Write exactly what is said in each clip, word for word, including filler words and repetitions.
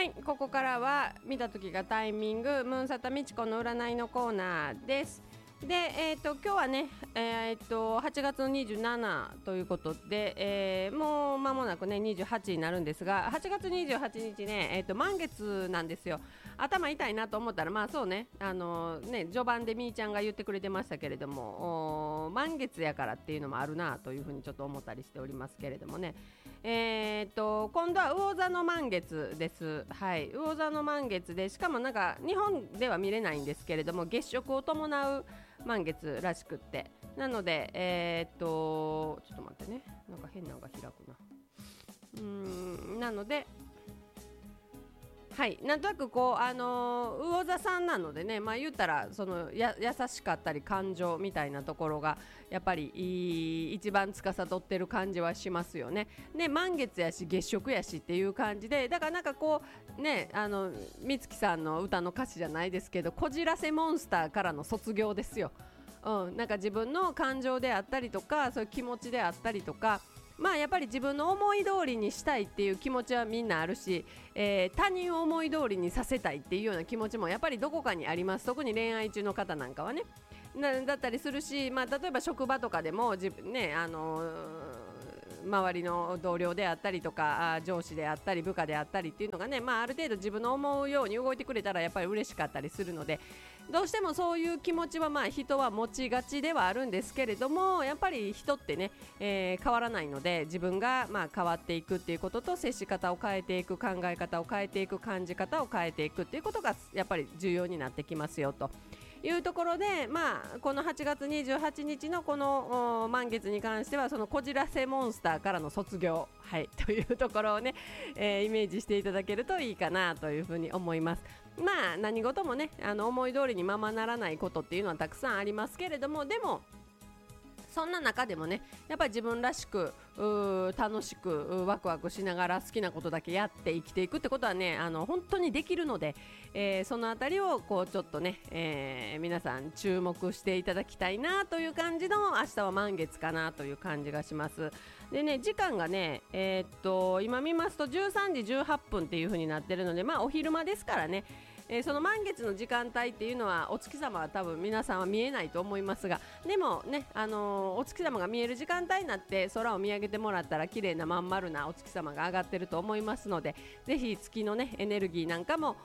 、ここからは見た時がタイミングムーンサタミチコの占いのコーナーです。で、えー、と今日はね、えー、とはちがつのにじゅうしちということで、えー、もう間もなくねにじゅうはちになるんですが、はちがつにじゅうはちにちね、えー、と満月なんですよ。頭痛いなと思ったら、まあそうね、あのー、ね序盤でみーちゃんが言ってくれてましたけれども、満月やからっていうのもあるなというふうにちょっと思ったりしておりますけれどもね、えー、と今度は魚座の満月です。はい、魚座の満月で、しかもなんか日本では見れないんですけれども、月食を伴う満月らしくって、なのでえー、っとちょっと待ってね、なんか変なのが開くな。うーんなのではい、なんとなくこう、あのー、魚座さんなのでね、まあ言ったらそのや優しかったり感情みたいなところがやっぱりい一番司ってる感じはしますよね。で満月やし月食やしっていう感じで、だからなんかこうね、あの美月さんの歌の歌詞じゃないですけど、こじらせモンスターからの卒業ですよ。うん、なんか自分の感情であったりとか、そういう気持ちであったりとか、まあやっぱり自分の思い通りにしたいっていう気持ちはみんなあるし、えー、他人を思い通りにさせたいっていうような気持ちもやっぱりどこかにあります。特に恋愛中の方なんかはね、なだったりするし、まあ、例えば職場とかでも自分ね、あのー周りの同僚であったりとか上司であったり部下であったりっていうのがね、まあ、ある程度自分の思うように動いてくれたらやっぱり嬉しかったりするので、どうしてもそういう気持ちはまあ人は持ちがちではあるんですけれども、やっぱり人ってね、えー、変わらないので、自分がまあ変わっていくっていうことと、接し方を変えていく、考え方を変えていく、感じ方を変えていくっていうことがやっぱり重要になってきますよというところで、まあ、このはちがつにじゅうはちにちのこの満月に関しては、そのこじらせモンスターからの卒業、はい、というところをね、えー、イメージしていただけるといいかなというふうに思います。まあ何事もね、あの思い通りにままならないことっていうのはたくさんありますけれども、でもそんな中でもね、やっぱり自分らしく楽しくワクワクしながら好きなことだけやって生きていくってことはね、あの本当にできるので、えー、そのあたりをこうちょっとね、えー、皆さん注目していただきたいなという感じの、明日は満月かなという感じがします。でね、時間がね、えー、っと今見ますとじゅうさんじじゅうはっぷんっていう風になってるので、まあお昼間ですからね、えー、その満月の時間帯っていうのはお月様は多分皆さんは見えないと思いますが、でもね、あのー、お月様が見える時間帯になって空を見上げてもらったら綺麗なまん丸なお月様が上がってると思いますので、ぜひ月のねエネルギーなんかも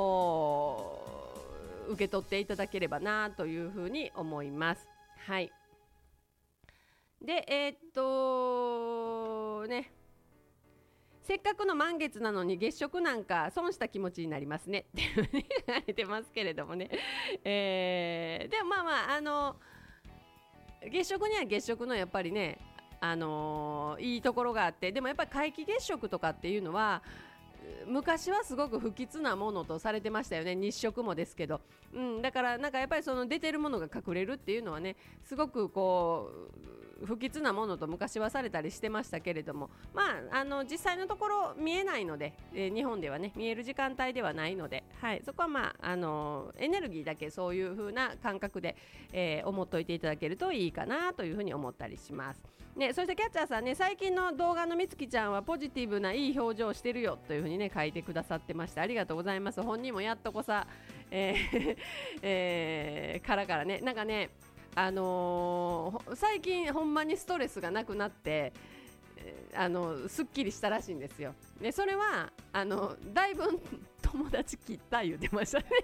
受け取っていただければなというふうに思います。はい。でえー、っとねせっかくの満月なのに月食なんか損した気持ちになりますねっていうふうに言われてますけれどもね、えー、でもまあまあ、あの月食には月食のやっぱりね、あのー、いいところがあって、でもやっぱり皆既月食とかっていうのは昔はすごく不吉なものとされてましたよね。日食もですけど、うん、だからなんかやっぱりその出てるものが隠れるっていうのはね、すごくこう不吉なものと昔はされたりしてましたけれども、まあ、あの実際のところ見えないので、えー、日本ではね見える時間帯ではないので、はい、そこはまあ、あのエネルギーだけそういう風な感覚で、えー、思っといていただけるといいかなというふうに思ったりします、ね。そしてキャッチャーさんね、最近の動画のみつきちゃんはポジティブないい表情をしてるよというふうにね書いてくださってました。ありがとうございます。本人もやっとこさ、えーえー、からからね、なんかね、あのー、最近ほんまにストレスがなくなって、あのすっきりしたらしいんですよ。でそれはあのだいぶ友達切った言ってましたね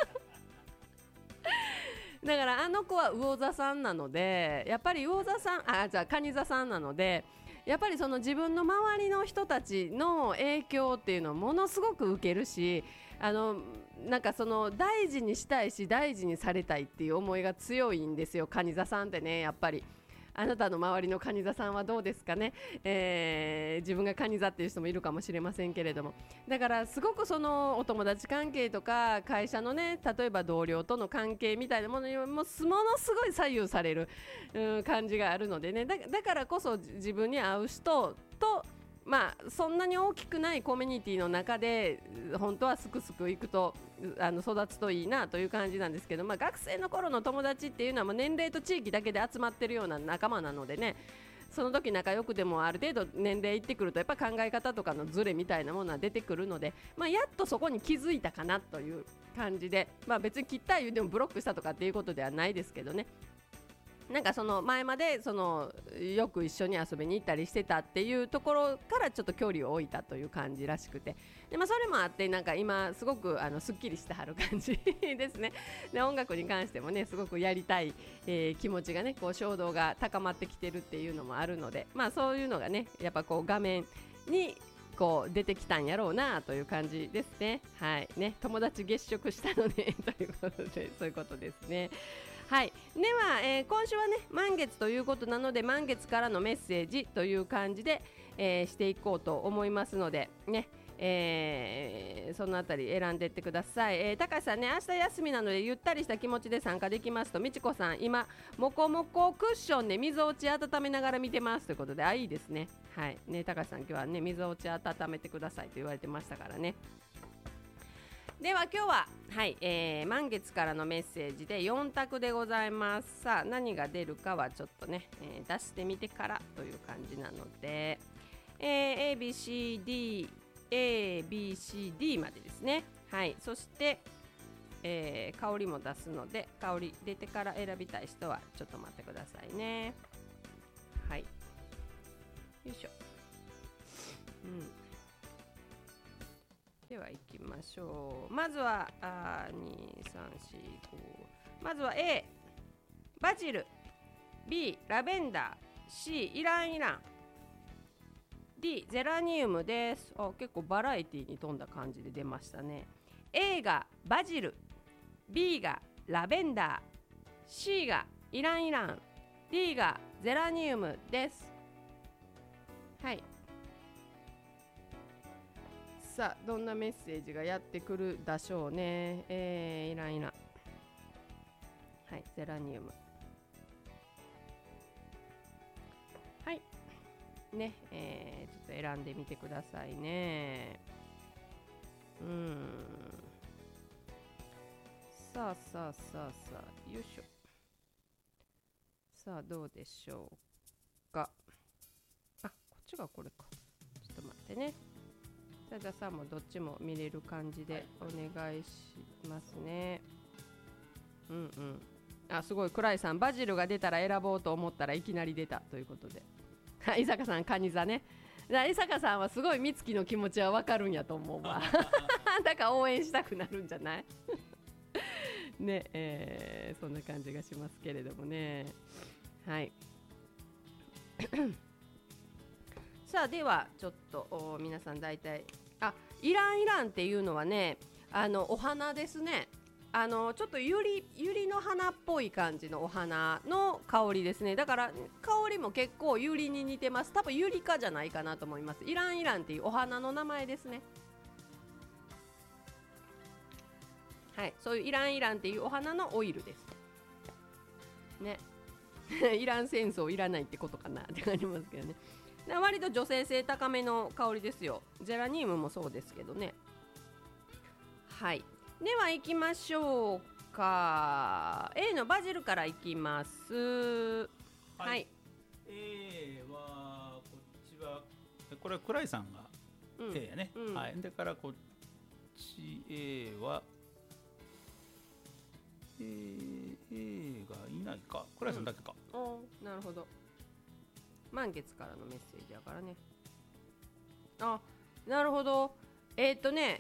だからあの子は魚座さんなので、やっぱり魚座さん、あ、じゃあ蟹座さんなので、やっぱりその自分の周りの人たちの影響っていうのをものすごく受けるし、あのなんかその大事にしたいし大事にされたいっていう思いが強いんですよ、蟹座さんってね。やっぱりあなたの周りの蟹座さんはどうですかね、えー、自分が蟹座っていう人もいるかもしれませんけれども、だからすごくそのお友達関係とか会社のね、例えば同僚との関係みたいなものにもものすごい左右される、うん、感じがあるのでね、だ、だからこそ自分に合う人と、まあ、そんなに大きくないコミュニティの中で本当はすくすくいくとあの育つといいなという感じなんですけど、まあ、学生の頃の友達っていうのはもう年齢と地域だけで集まってるような仲間なのでね、 その時仲良くてもある程度年齢いってくるとやっぱ考え方とかのズレみたいなものは出てくるので、まあ、やっとそこに気づいたかなという感じで、まあ、別に切った言うてもブロックしたとかっていうことではないですけどね、なんかその前までそのよく一緒に遊びに行ったりしてたっていうところからちょっと距離を置いたという感じらしくて、で、まあ、それもあってなんか今すごくあのすっきりしてはる感じですね。で、音楽に関してもねすごくやりたい、えー、気持ちがねこう衝動が高まってきてるっていうのもあるので、まあそういうのがねやっぱこう画面にこう出てきたんやろうなという感じですね。はいね、友達月食したのねということでそういうことですね。はい、では、えー、今週はね満月ということなので満月からのメッセージという感じで、えー、していこうと思いますのでね、えー、そのあたり選んでいってください。えー、高橋さんね明日休みなのでゆったりした気持ちで参加できますと、みちこさん今もこもこクッションで水落ち温めながら見てますということで、あ、いいですね。はいね、高橋さん今日はね水落ち温めてくださいと言われてましたからね。では今日は、はいえー、満月からのメッセージでよん択でございます。さあ何が出るかはちょっとね、えー、出してみてからという感じなので、えー、エービーシーディーエービーシーディー までですね。はい、そして、えー、香りも出すので香り出てから選びたい人はちょっと待ってくださいね。はい、よいしょ、うん、では行きましょう。まずはあにさんよんご、まずは A バジル、 B ラベンダー、 C イランイラン、 D ゼラニウムです。あ、結構バラエティに富んだ感じで出ましたね。 A がバジル、 B がラベンダー、 C がイランイラン、 D がゼラニウムです。はい、さあどんなメッセージがやってくるでしょうね。えー、イランイラン、はい、ゼラニウム、はいね、えー、ちょっと選んでみてくださいね。うーん、さあさあさあさあ、よいしょ。さあどうでしょうか。あ、こっちがこれか。ちょっと待ってね。さださんもどっちも見れる感じでお願いしますね。うんうん。あ、すごい、倉井さんバジルが出たら選ぼうと思ったらいきなり出たということで、伊坂さんカニ座ね。伊坂さんはすごい美月の気持ちはわかるんやと思うわだから応援したくなるんじゃないね、えー、そんな感じがしますけれどもね。はいさあではちょっと皆さん大体、あ、イランイランっていうのはね、あのお花ですね。あのちょっとユリユリの花っぽい感じのお花の香りですね。だから香りも結構ユリに似てます。多分ユリ科じゃないかなと思います。イランイランっていうお花の名前ですね。はい、そういうイランイランっていうお花のオイルですねイラン戦争いらないってことかなって感じますけどね。割と女性性高めの香りですよ。ゼラニウムもそうですけどね。はい、では行きましょうか。 A のバジルから行きます。はい、はい、 A はこっちはこれは倉井さんが A やね、うんうん、はい、でからこっち A は A, A がいないか、倉井さんだけか、 うん、おなるほど。満月からのメッセージやからね。あ、なるほど。えー、っとね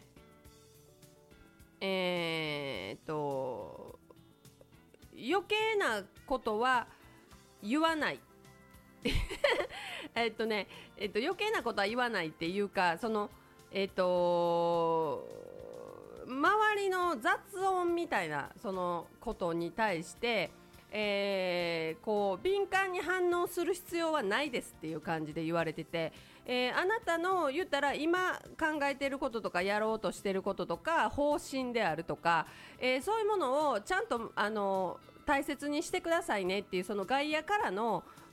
えー、っと余計なことは言わないえっとねえっと余計なことは言わないっていうか、そのえっと周りの雑音みたいなそのことに対してえー、こう敏感に反応する必要はないですっていう感じで言われてて、えー、あなたの言ったら今考えていることとかやろうとしていることとか方針であるとか、えー、そういうものをちゃんとあの大切にしてくださいねっていう、その外野からの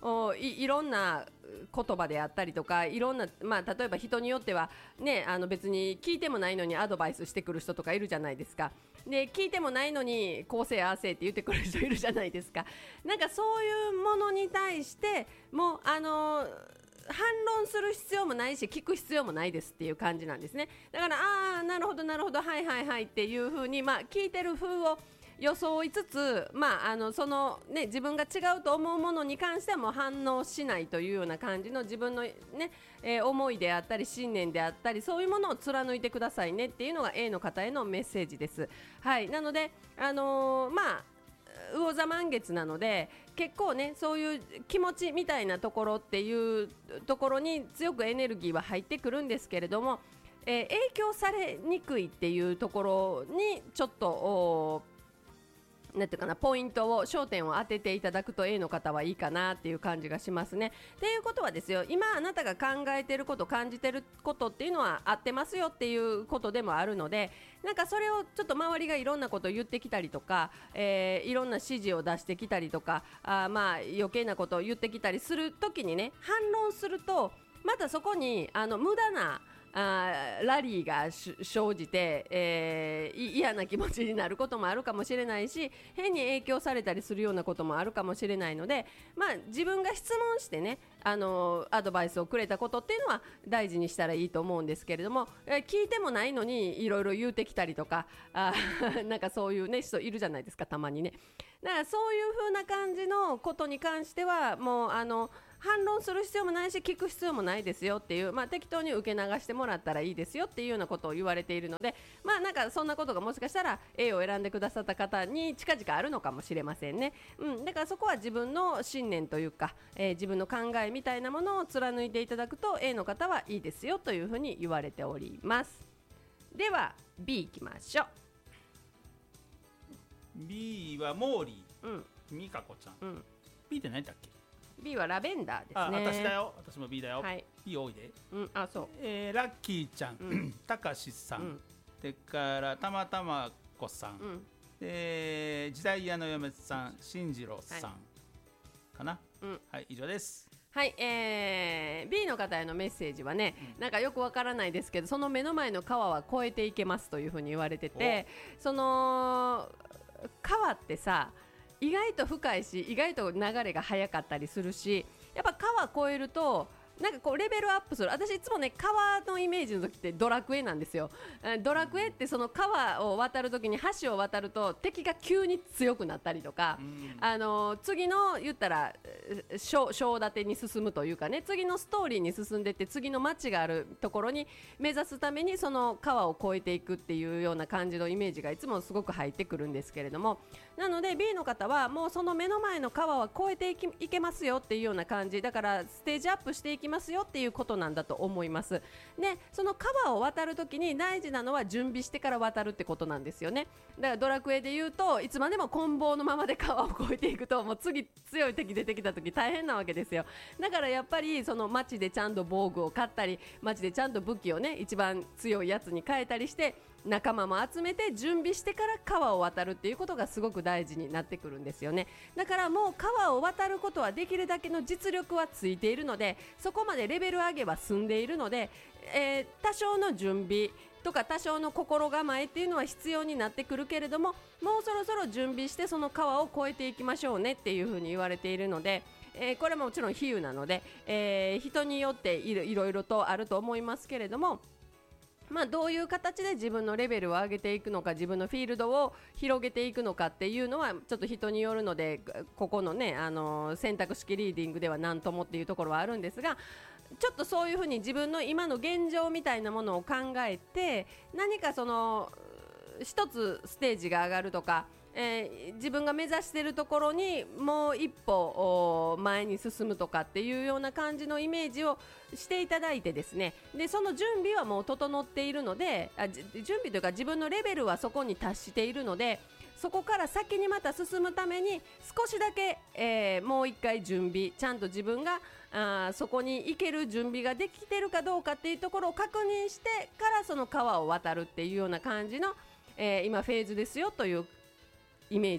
い, いろんな言葉であったりとかいろんな、まあ、例えば人によっては、ね、あの別に聞いてもないのにアドバイスしてくる人とかいるじゃないですか。で聞いてもないのにこうせいああせいって言ってくる人いるじゃないですか。なんかそういうものに対してもうあの反論する必要もないし聞く必要もないですっていう感じなんですね。だからああなるほどなるほどはいはいはいっていう風に、まあ、聞いてる風を装いつつ、まああのそのね、自分が違うと思うものに関してはもう反応しないというような感じの自分の、ねえー、思いであったり信念であったりそういうものを貫いてくださいねっていうのが A の方へのメッセージです。はい、なので、あのー、まあ魚座満月なので結構ねそういう気持ちみたいなところっていうところに強くエネルギーは入ってくるんですけれども、えー、影響されにくいっていうところにちょっとなんていうかなポイントを焦点を当てていただくと A の方はいいかなっていう感じがしますね。っていうことはですよ、今あなたが考えていること感じていることっていうのは合ってますよっていうことでもあるので、なんかそれをちょっと周りがいろんなことを言ってきたりとか、えー、いろんな指示を出してきたりとかあまあ余計なことを言ってきたりするときにね反論するとまたそこにあの無駄なあラリーが生じて、えー、嫌な気持ちになることもあるかもしれないし変に影響されたりするようなこともあるかもしれないので、まあ、自分が質問してねあのアドバイスをくれたことっていうのは大事にしたらいいと思うんですけれども、えー、聞いてもないのにいろいろ言うてきたりとかあなんかそういう、ね、人いるじゃないですかたまにね。だからそういう風な感じのことに関してはもうあの反論する必要もないし聞く必要もないですよっていう、まあ、適当に受け流してもらったらいいですよっていうようなことを言われているので、まあなんかそんなことがもしかしたら A を選んでくださった方に近々あるのかもしれませんね、うん、だからそこは自分の信念というか、えー、自分の考えみたいなものを貫いていただくと A の方はいいですよというふうに言われております。では B いきましょう。 B はモーリー、 うん、 みかこちゃん、 うん、 B って何だっけ。 B はラベンダーですね。 あ、私だよ、私も B だよ、はい、B 多いで、 うん、あ、そう、 えー、ラッキーちゃん、たかしさん、うん、それからたまたまこさん、うん、で時代屋の嫁さん、進次郎さん、はい、かな、うん、はい、以上です。 はい、えー、B の方へのメッセージはね、うん、なんかよくわからないですけどその目の前の川は越えていけますというふうに言われてて、その川ってさ意外と深いし意外と流れが速かったりするし、やっぱ川越えるとなんかこうレベルアップする。私いつもね川のイメージの時ってドラクエなんですよ。ドラクエってその川を渡る時に橋を渡ると敵が急に強くなったりとか、うん、あの次の言ったら章立てに進むというかね、次のストーリーに進んでって次の街があるところに目指すためにその川を越えていくっていうような感じのイメージがいつもすごく入ってくるんですけれども、なので B の方はもうその目の前の川は越えていき、いけますよっていうような感じだからステージアップしていきますよっていうことなんだと思います。でその川を渡るときに大事なのは準備してから渡るってことなんですよね。だからドラクエで言うといつまでも棍棒のままで川を越えていくともう次強い敵出てきた時大変なわけですよ。だからやっぱりその街でちゃんと防具を買ったり街でちゃんと武器をね一番強いやつに変えたりして仲間も集めて準備してから川を渡るっていうことがすごく大事になってくるんですよね。だからもう川を渡ることはできるだけの実力はついているのでそこまでレベル上げは済んでいるので、えー、多少の準備とか多少の心構えっていうのは必要になってくるけれどももうそろそろ準備してその川を越えていきましょうねっていうふうに言われているので、えー、これももちろん比喩なので、えー、人によっていろいろいろとあると思いますけれども、まあ、どういう形で自分のレベルを上げていくのか自分のフィールドを広げていくのかっていうのはちょっと人によるのでここのね、あのー、選択式リーディングでは何ともっていうところはあるんですが、ちょっとそういうふうに自分の今の現状みたいなものを考えて何かその一つステージが上がるとか、えー、自分が目指しているところにもう一歩前に進むとかっていうような感じのイメージをしていただいてですね、でその準備はもう整っているのであ準備というか自分のレベルはそこに達しているのでそこから先にまた進むために少しだけ、えー、もう一回準備ちゃんと自分があそこに行ける準備ができてるかどうかっていうところを確認してからその川を渡るっていうような感じの、えー、今フェーズですよというイメージ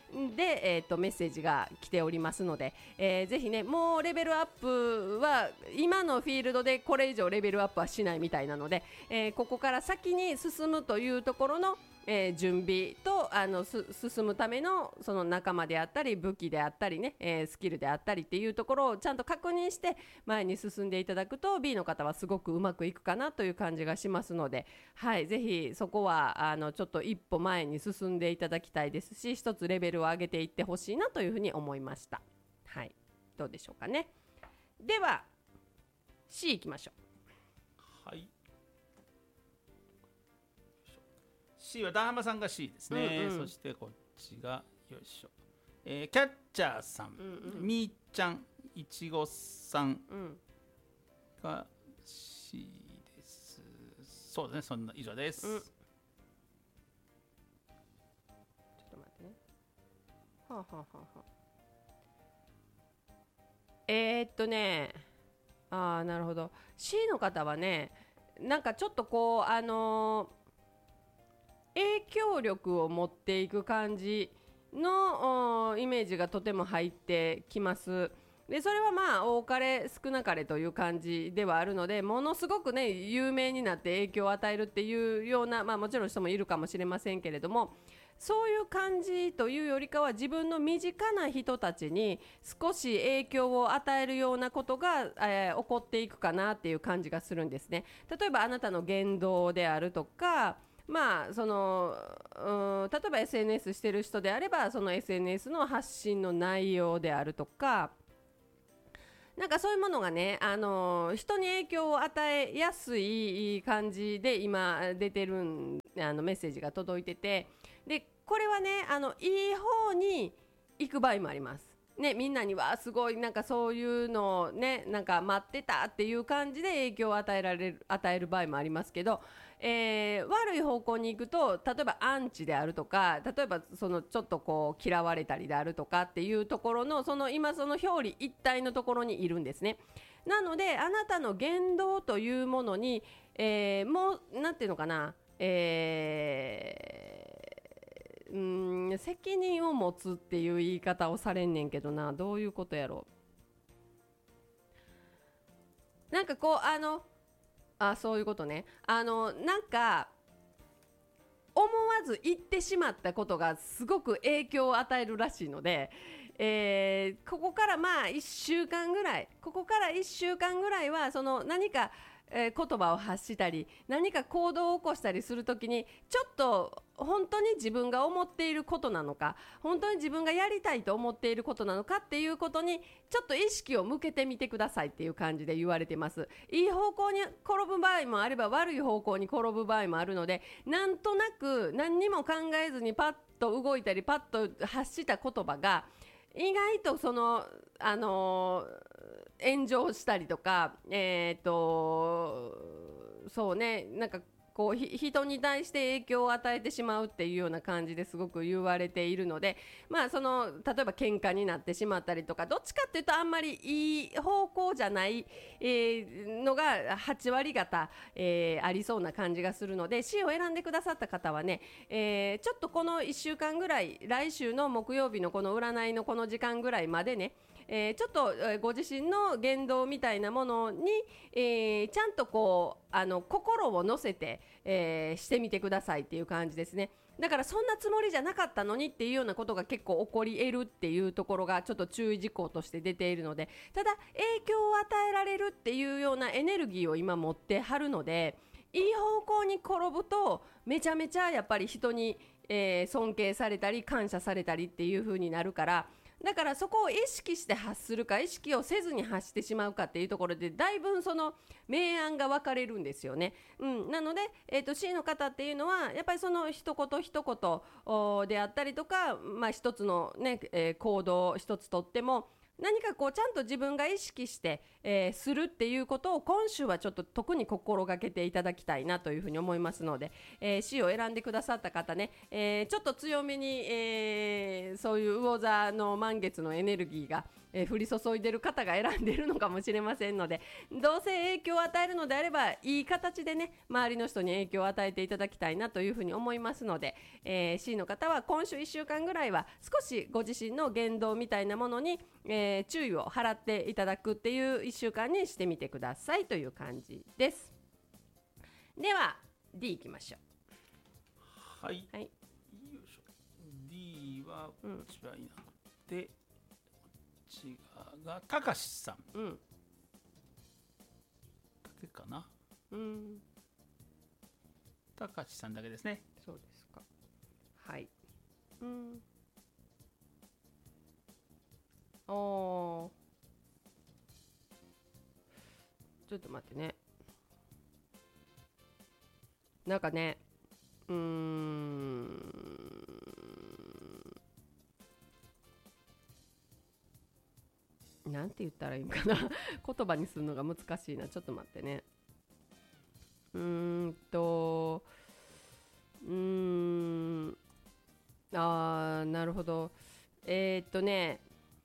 で、えー、とメッセージが来ておりますので、えー、ぜひね、もうレベルアップは今のフィールドでこれ以上レベルアップはしないみたいなので、えー、ここから先に進むというところの、えー、準備とあのす進むためのその仲間であったり武器であったりね、えー、スキルであったりっていうところをちゃんと確認して前に進んでいただくと ビー の方はすごくうまくいくかなという感じがしますので、はい、ぜひそこはあのちょっと一歩前に進んでいただきたいですし、一つレベルを上げていってほしいなというふうに思いました。はい、どうでしょうかね。では C いきましょう。はい、C はダハマさんが C ですね、うんうん、そしてこっちがよいしょ、えー、キャッチャーさん、うんうん、みーちゃん、いちごさんが C です、うん、そうですね、そんな以上です、うん、ちょっと待ってね、はあ、はあはあはあ、えー、っとねあーなるほど、 C の方はね、なんかちょっとこうあのー影響力を持っていく感じのイメージがとても入ってきます。でそれはまあ多かれ少なかれという感じではあるので、ものすごくね有名になって影響を与えるっていうような、まあ、もちろん人もいるかもしれませんけれども、そういう感じというよりかは自分の身近な人たちに少し影響を与えるようなことが、えー、起こっていくかなっていう感じがするんですね。例えばあなたの言動であるとか、まあそのうん例えば エスエヌエス してる人であればその エスエヌエス の発信の内容であるとか、なんかそういうものがね、あの人に影響を与えやすい感じで今出てるんあのメッセージが届いてて、でこれはねあのいい方に行く場合もありますね。みんなにはすごいなんかそういうのをねなんか待ってたっていう感じで影響を与えられる与える場合もありますけど、えー、悪い方向に行くと例えばアンチであるとか、例えばそのちょっとこう嫌われたりであるとかっていうところのその今その表裏一体のところにいるんですね。なのであなたの言動というものに、えー、もうなんていうのかな、えー、うーん責任を持つっていう言い方をされんねんけどな、どういうことやろう。なんかこうあのあそういうことね、あのなんか思わず言ってしまったことがすごく影響を与えるらしいので、えー、ここからまあいっしゅうかんぐらいここからいっしゅうかんぐらいはその何か、えー、言葉を発したり何か行動を起こしたりするときにちょっと本当に自分が思っていることなのか、本当に自分がやりたいと思っていることなのかっていうことにちょっと意識を向けてみてくださいっていう感じで言われてます。いい方向に転ぶ場合もあれば悪い方向に転ぶ場合もあるので、なんとなく何にも考えずにパッと動いたりパッと発した言葉が意外とそのあのー、炎上したりとか、えーとそうね、なんかこう人に対して影響を与えてしまうっていうような感じですごく言われているので、まあその例えば喧嘩になってしまったりとか、どっちかっていうとあんまりいい方向じゃない、えー、のがはちわり方、えー、ありそうな感じがするので C を選んでくださった方はね、えー、ちょっとこのいっしゅうかんぐらい、来週の木曜日のこの占いのこの時間ぐらいまでね、えー、ちょっと、えー、ご自身の言動みたいなものに、えー、ちゃんとこうあの心を乗せて、えー、してみてくださいっていう感じですね。だからそんなつもりじゃなかったのにっていうようなことが結構起こり得るっていうところがちょっと注意事項として出ているので、ただ影響を与えられるっていうようなエネルギーを今持ってはるので、いい方向に転ぶとめちゃめちゃやっぱり人に、えー、尊敬されたり感謝されたりっていう風になるから、だからそこを意識して発するか意識をせずに発してしまうかっていうところでだいぶその明暗が分かれるんですよね、うん、なので、えーと、C の方っていうのはやっぱりその一言一言であったりとか、まあ、一つの、ねえー、行動を一つとっても何かこうちゃんと自分が意識して、えー、するっていうことを今週はちょっと特に心がけていただきたいなというふうに思いますので、えー、C を選んでくださった方ね、えー、ちょっと強めに、えー、そういう魚座の満月のエネルギーがえー、降り注いでる方が選んでいるのかもしれませんので、どうせ影響を与えるのであればいい形でね周りの人に影響を与えていただきたいなというふうに思いますので、えー、C の方は今週いっしゅうかんぐらいは少しご自身の言動みたいなものに、えー、注意を払っていただくっていういっしゅうかんにしてみてくださいという感じです。では D いきましょう。はい、 はい、 よいしょ。 D はこっちはいなくて、うん、こっちがたかしさん、うん、だけかな。うんたかしさんだけですね。 そうですか。はい。うん。おー。ちょっと待ってね。なんかね、うーん。なんて言ったらいいのかな。言葉にするのが難しいな。ちょっと待ってね。うーんと、うーん。あー、なるほど。えー、っとね、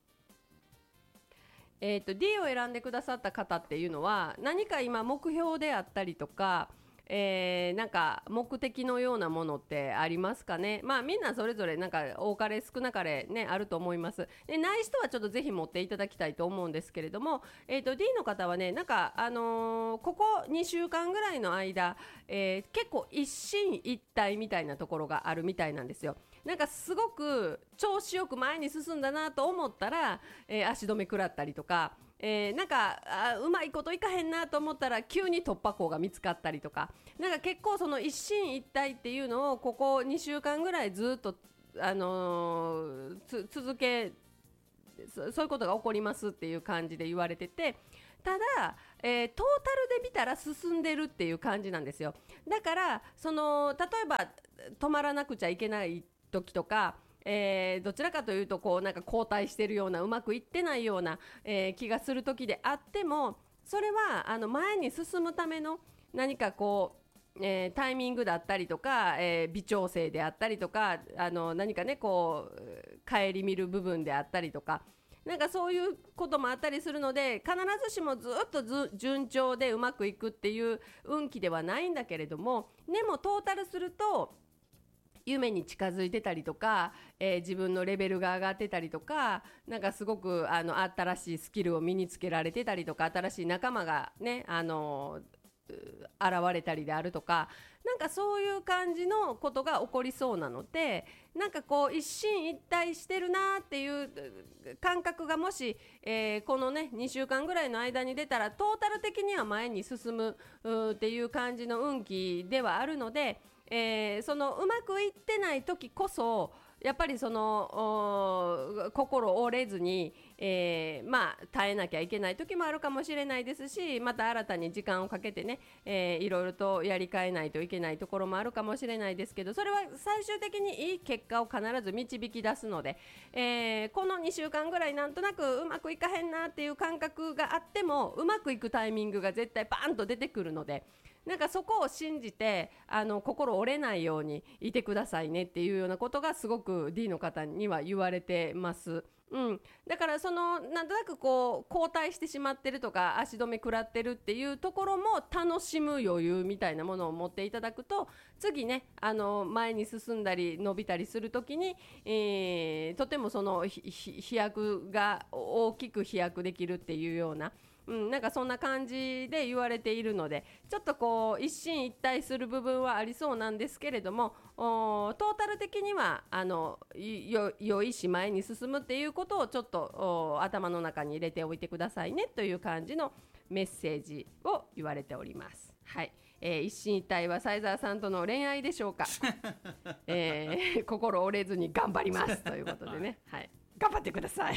えー、と D を選んでくださった方っていうのは何か今目標であったりとか、えー、なんか目的のようなものってありますかね。まあみんなそれぞれなんか多かれ少なかれねあると思います。でない人はちょっとぜひ持っていただきたいと思うんですけれども、えー、と D の方はねなんかあのー、ここにしゅうかんぐらいの間、えー、結構一進一退みたいなところがあるみたいなんですよ。なんかすごく調子よく前に進んだなと思ったら、えー、足止め食らったりとか、えー、なんかあうまいこといかへんなと思ったら急に突破口が見つかったりとか、なんか結構その一進一退っていうのをここにしゅうかんぐらいずっと、あのー、つ続けそそういうことが起こりますっていう感じで言われてて、ただ、えー、トータルで見たら進んでるっていう感じなんですよ。だからその例えば止まらなくちゃいけない時とか、えー、どちらかというとこうなんか後退してるようなうまくいってないような、えー、気がする時であっても、それはあの前に進むための何かこう、えー、タイミングだったりとか、えー、微調整であったりとか、あの何かねこう顧みる部分であったりとか、なんかそういうこともあったりするので、必ずしもずっとず順調でうまくいくっていう運気ではないんだけれども、でもトータルすると夢に近づいてたりとか、えー、自分のレベルが上がってたりとか、なんかすごくあの新しいスキルを身につけられてたりとか、新しい仲間がね、あの現れたりであるとか、なんかそういう感じのことが起こりそうなので、なんかこう一進一退してるなっていう感覚がもし、えー、このねにしゅうかんぐらいの間に出たら、トータル的には前に進むっていう感じの運気ではあるので、えー、そのうまくいってない時こそやっぱりその心折れずに、えー、まあ耐えなきゃいけない時もあるかもしれないですし、また新たに時間をかけてね、えー、いろいろとやり替えないといけないところもあるかもしれないですけど、それは最終的にいい結果を必ず導き出すので、えー、このにしゅうかんぐらいなんとなくうまくいかへんなっていう感覚があっても、うまくいくタイミングが絶対バーンと出てくるので、なんかそこを信じてあの心折れないようにいてくださいねっていうようなことがすごく D の方には言われてます。うん、だからそのなんとなくこう後退してしまってるとか足止め食らってるっていうところも楽しむ余裕みたいなものを持っていただくと、次ねあの前に進んだり伸びたりするときに、えー、とてもその飛躍が大きく飛躍できるっていうような、うん、なんかそんな感じで言われているので、ちょっとこう一進一退する部分はありそうなんですけれども、トータル的にはあのよ良いし前に進むっていうことをちょっと頭の中に入れておいてくださいねという感じのメッセージを言われております。はい、えー、一進一退は斉沢さんとの恋愛でしょうか、えー、心折れずに頑張りますということでね、はい、頑張ってください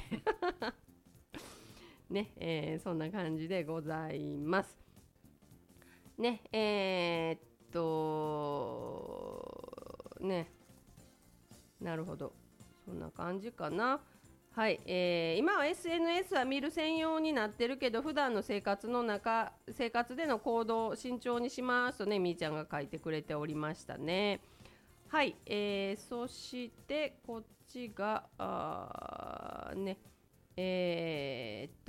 ね、えー、そんな感じでございますね。えー、っとね、なるほど、そんな感じかな。はい、えー、今は エスエヌエス は見る専用になってるけど、普段の生活の中生活での行動を慎重にしますとね、みーちゃんが書いてくれておりましたね。はい、えー、そしてこっちがあーねえー、っ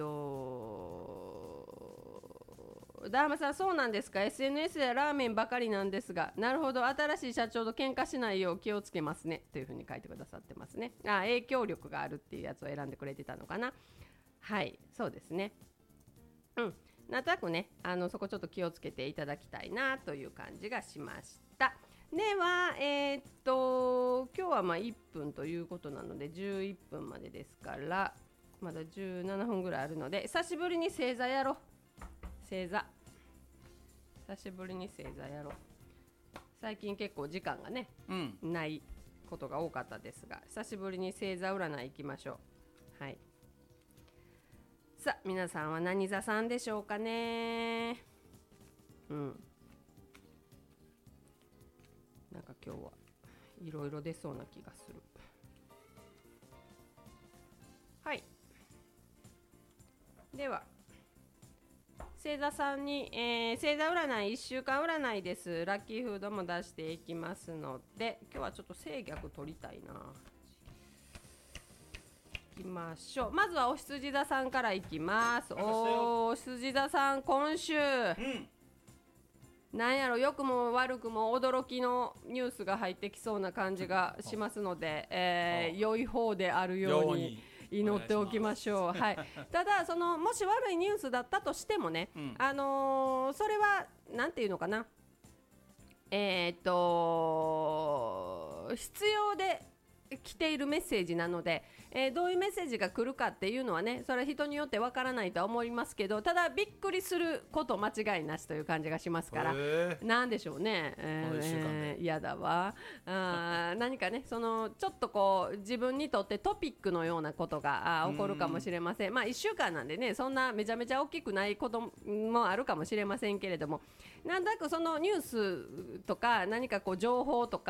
とダーマさん、そうなんですか。 エスエヌエス でラーメンばかりなんですが、なるほど、新しい社長と喧嘩しないよう気をつけますねというふうに書いてくださってますね。あ、影響力があるっていうやつを選んでくれてたのかな。はい、そうですね。うん、なんとなくね、あのそこちょっと気をつけていただきたいなという感じがしました。では、えー、っと今日はまあいっぷんということなのでじゅういっぷんまでですから、まだじゅうななふんぐらいあるので、久しぶりに正座やろう。正座久しぶりに正座やろう。最近結構時間がね、うん、ないことが多かったですが、久しぶりに正座占い行きましょう。はい。さあ、皆さんは何座さんでしょうかね。うん。なんか今日はいろいろ出そうな気がする。はい。では星座さんに、えー、星座占いいっしゅうかん占いです。ラッキーフードも出していきますので、今日はちょっと制逆取りたいな。いきましょう。まずはお羊座さんからいきます。お羊座さん、今週、うん、なんやろ、良くも悪くも驚きのニュースが入ってきそうな感じがしますので、えー、良い方であるように祈っておきましょう。はい、ただそのもし悪いニュースだったとしてもね、うん、あのー、それはなんていうのかな、えー、っと必要で来ているメッセージなので、えー、どういうメッセージが来るかっていうのはね、それは人によってわからないとは思いますけど、ただびっくりすること間違いなしという感じがしますから、なんでしょうね、えー、嫌だわあ何かね、そのちょっとこう自分にとってトピックのようなことがあ起こるかもしれません。まあいっしゅうかんなんでね、そんなめちゃめちゃ大きくないこともあるかもしれませんけれども、なんとなくそのニュースとか何かこう情報とか